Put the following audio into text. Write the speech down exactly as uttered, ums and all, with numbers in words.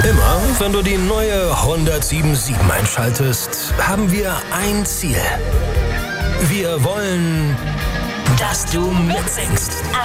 Immer, wenn du die neue Honda sieben sieben einschaltest, haben wir ein Ziel. Wir wollen, dass du mitsingst.